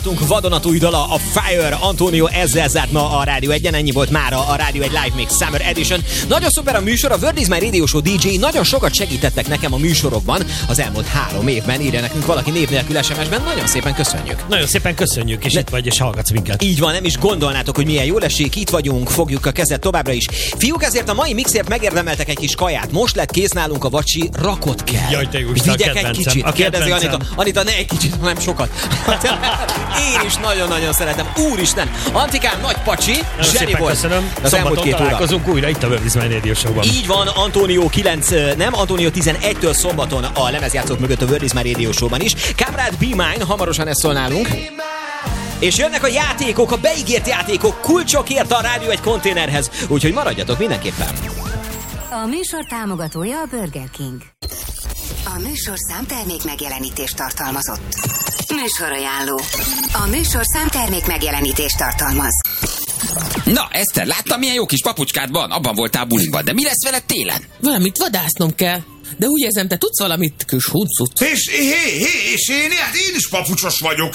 barátunk vadonatúj dala, a Fire. Antonio ezzel zárt ma a Rádió 1-en, ennyi volt mára a Rádió 1 Live Mix Summer Edition. Nagyon szuper a műsor, a World is My Radio Show DJ nagyon sokat segítettek nekem a műsorokban az elmúlt 3 évben, írja nekünk valaki név nélkül SMS-ben, nagyon szépen köszönjük. Nagyon szépen köszönjük, és itt vagy, és hallgatsz minket. Így van, nem is gondolnátok, hogy milyen jól esik, itt vagyunk, fogjuk a kezet továbbra is. Fiúk, ezért a mai mixért megérdemeltek egy kis kaját. Most lett kész nálunk a vacsi, rakot kell. Jaj, te Isten, vigyek egy kicsit. Kérdezi Anita, ne egy kicsit, nem sokat. Én is nagyon-nagyon szeretem. Úristen, Antikám, nagy pacsi, zseni volt. Köszönöm. Az elmúlt 2 óra. Találkozunk újra itt a World is My Radio Show-ban. Így van, Antonio 11-től szombaton a lemezjátszók mögött a World is My Radio Show-ban is. Kamrád Be Mine, hamarosan ezt szól nálunk. És jönnek a játékok, a beígért játékok, kulcsokért a Rádió egy konténerhez, úgyhogy maradjatok mindenképpen. A műsor támogatója a Burger King. A műsorszám termék megjelenítést tartalmazott. Műsorajánló. A műsorszám termék megjelenítést tartalmaz. Na, Eszter, láttam, milyen jó kis papucskád van? Abban voltál bulinkban, de mi lesz veled télen? Valamit vadásznom kell. De úgy érzem, te tudsz valamit, kis huncut. És én is papucsos vagyok.